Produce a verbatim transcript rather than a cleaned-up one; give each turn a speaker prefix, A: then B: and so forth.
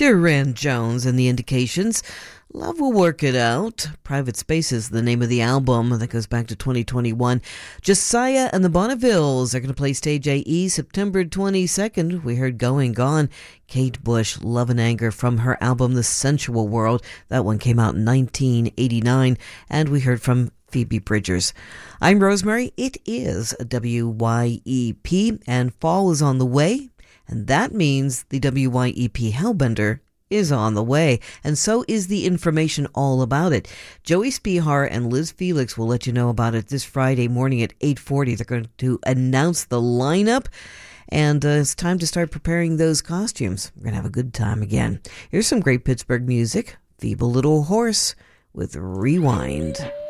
A: Durand Jones and the Indications. Love Will Work It Out. Private Spaces, the name of the album that goes back to twenty twenty-one. Josiah and the Bonnevilles are going to play Stage A E September twenty-second. We heard Going Gone. Kate Bush, Love and Anger from her album The Sensual World. That one came out in nineteen eighty-nine. And we heard from Phoebe Bridgers. I'm Rosemary. It is W Y E P and fall is on the way. And that means the W Y E P Hellbender is on the way, and so is the information all about it. Joey Spihar and Liz Felix will let you know about it this Friday morning at eight forty. They're going to announce the lineup, and uh, it's time to start preparing those costumes. We're going to have a good time again. Here's some great Pittsburgh music. Feeble Little Horse with Rewind.